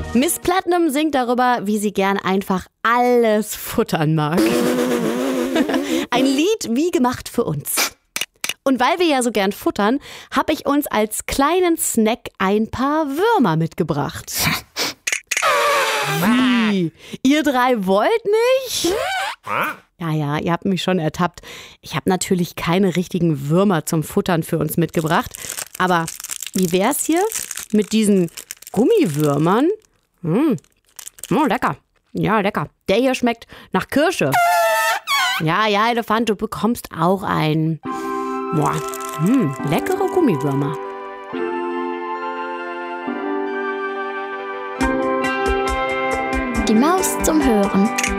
Miss Platinum singt darüber, wie sie gern einfach alles futtern mag. Ein Lied wie gemacht für uns. Und weil wir ja so gern futtern, habe ich uns als kleinen Snack ein paar Würmer mitgebracht. Wie? Ihr drei wollt nicht? Ja, ihr habt mich schon ertappt. Ich habe natürlich keine richtigen Würmer zum Futtern für uns mitgebracht. Aber wie wär's hier mit diesen Gummiwürmern? Oh, lecker. Ja, lecker. Der hier schmeckt nach Kirsche. Ja, Elefant, du bekommst auch einen. Boah, leckere Gummiwürmer. Die Maus zum Hören.